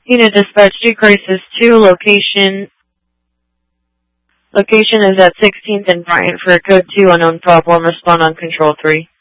Unit Dispatch 2 Crisis 2, location is at 16th and Bryant for a code 2 unknown problem. Respond on Control 3.